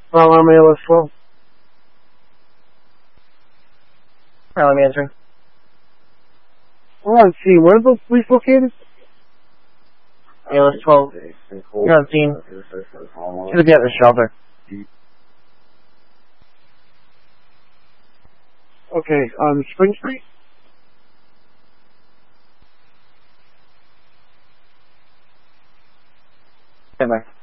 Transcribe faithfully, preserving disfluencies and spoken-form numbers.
Well, I'm A L S twelve. Alright, let me answer. We're on scene. Where are those police located? A L S twelve. You're on scene. Should be at the shelter. Okay, on Spring Street? Okay, bye.